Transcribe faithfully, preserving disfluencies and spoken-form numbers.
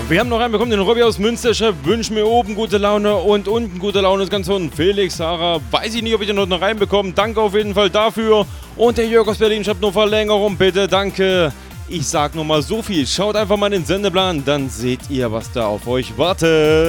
Wir haben noch einen bekommen, den Robby aus Münster. Wünsche mir oben gute Laune und unten gute Laune. Das Ganze von Felix, Sarah. Weiß ich nicht, ob ich den noch reinbekomme. Danke auf jeden Fall dafür. Und der Jörg aus Berlin schreibt nur Verlängerung. Bitte, danke. Ich sag nur mal so viel. Schaut einfach mal in den Sendeplan. Dann seht ihr, was da auf euch wartet.